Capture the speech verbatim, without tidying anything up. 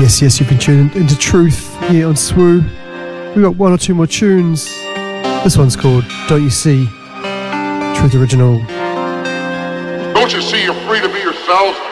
Yes, yes, you've been tuning into Truth here on Swoo. We've got one or two more tunes. This one's called Don't You See? Truth original. Don't you see you're free to be yourselves?